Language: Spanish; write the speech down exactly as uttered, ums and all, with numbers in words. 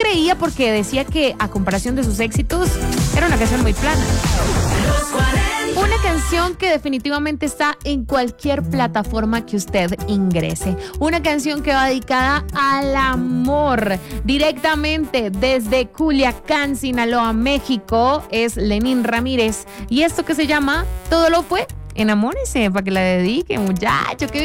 creía porque decía que a comparación de sus éxitos era una canción muy plana. Una canción que definitivamente está en cualquier plataforma que usted ingrese. Una canción que va dedicada al amor. Directamente desde Culiacán, Sinaloa, México, es Lenín Ramírez. Y esto que se llama Todo lo fue. Enamórese para que la dedique, muchacho. Que